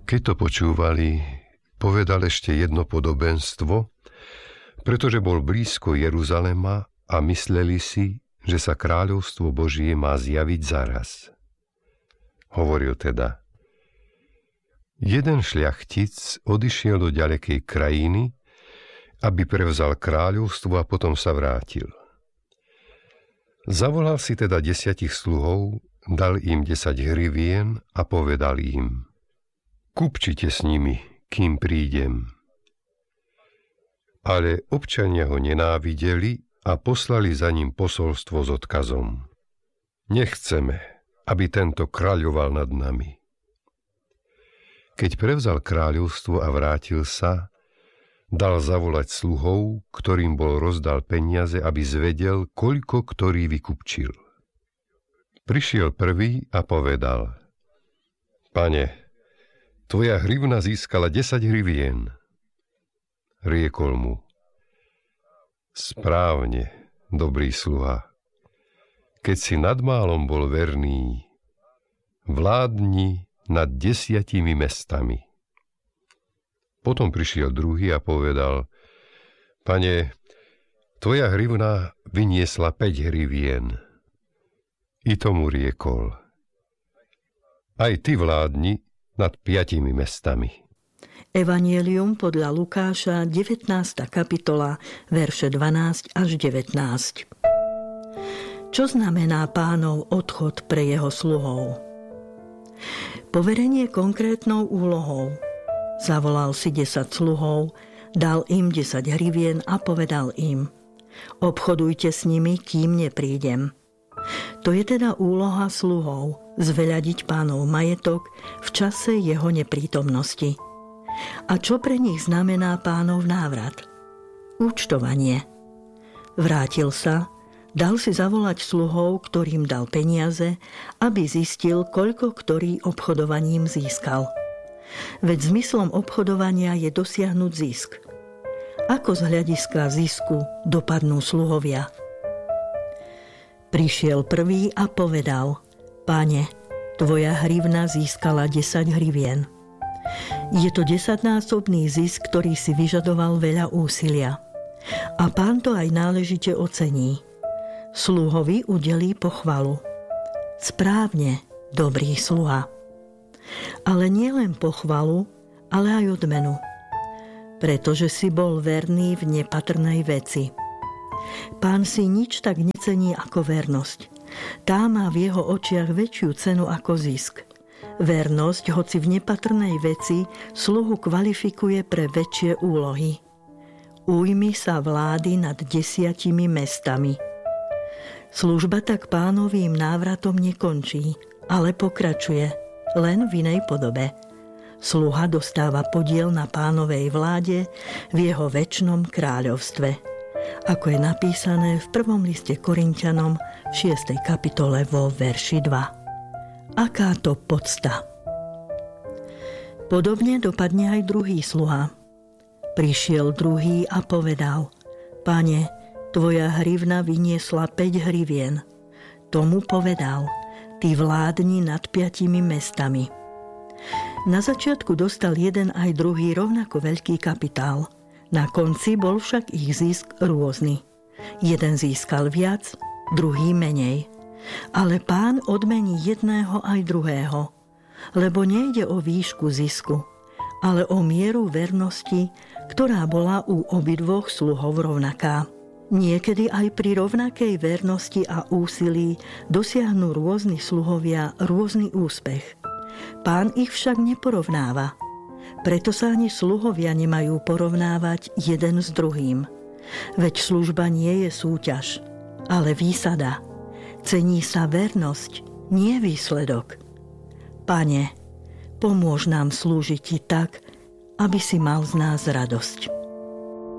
Keď to počúvali, povedal ešte jedno podobenstvo, pretože bol blízko Jeruzalema a mysleli si, že sa kráľovstvo Božie má zjaviť zaraz. Hovoril teda: jeden šľachtic odišiel do ďalekej krajiny, aby prevzal kráľovstvo a potom sa vrátil. Zavolal si teda 10 sluhov, dal im 10 hrivien a povedal im: kupčite s nimi, kým prídem. Ale občania ho nenávideli a poslali za ním posolstvo s odkazom: nechceme, aby tento kráľoval nad nami. Keď prevzal kráľovstvo a vrátil sa, dal zavolať sluhov, ktorým bol rozdal peniaze, aby zvedel, koľko ktorý vykupčil. Prišiel prvý a povedal: pane, tvoja hrivna získala 10 hrivien. Riekol mu: správne, dobrý sluha. Keď si nad málom bol verný, vládni nad 10 mestami. Potom prišiel druhý a povedal: pane, tvoja hrivna vyniesla 5 hrivien. I tomu riekol: aj ty vládni nad 5 mestami. Evanjelium podľa Lukáša, 19. kapitola, verše 12 až 19. Čo znamená Pánov odchod pre jeho sluhov? Poverenie konkrétnou úlohou. Zavolal si 10 sluhov, dal im 10 hrivien a povedal im: obchodujte s nimi, kým neprídem. To je teda úloha sluhov, zveľadiť Pánov majetok v čase jeho neprítomnosti. A čo pre nich znamená Pánov návrat? Účtovanie. Vrátil sa, dal si zavolať sluhov, ktorým dal peniaze, aby zistil, koľko ktorý obchodovaním získal. Veď zmyslom obchodovania je dosiahnuť zisk. Ako z hľadiska zisku dopadnú sluhovia? Prišiel prvý a povedal: pane, tvoja hrivna získala 10 hrivien. Je to 10-násobný zisk, ktorý si vyžadoval veľa úsilia. A Pán to aj náležite ocení. Sluhovi udelí pochvalu: správne, dobrý sluha. Ale nie len pochvalu, ale aj odmenu. Pretože si bol verný v nepatrnej veci. Pán si nič tak necení ako vernosť. Tá má v jeho očiach väčšiu cenu ako zisk. Vernosť, hoci v nepatrnej veci, sluhu kvalifikuje pre väčšie úlohy. Ujmi sa vlády nad 10 mestami. Služba tak Pánovým návratom nekončí, ale pokračuje, len v inej podobe. Sluha dostáva podiel na Pánovej vláde v jeho večnom kráľovstve. Ako je napísané v 1. liste Korinťanom v 6. kapitole vo verši 2. Aká to podsta? Podobne dopadne aj druhý sluha. Prišiel druhý a povedal: pane, tvoja hrivna vyniesla 5 hrivien. Tomu povedal: ty vládni nad 5 mestami. Na začiatku dostal jeden aj druhý rovnako veľký kapitál. Na konci bol však ich zisk rôzny. Jeden získal viac, druhý menej. Ale Pán odmení jedného aj druhého, lebo nejde o výšku zisku, ale o mieru vernosti, ktorá bola u obidvoch sluhov rovnaká. Niekedy aj pri rovnakej vernosti a úsilí dosiahnu rôzni sluhovia rôzny úspech. Pán ich však neporovnáva. Preto sa ani sluhovia nemajú porovnávať jeden s druhým. Veď služba nie je súťaž, ale výsada. Cení sa vernosť, nie výsledok. Pane, pomôž nám slúžiť ti tak, aby si mal z nás radosť.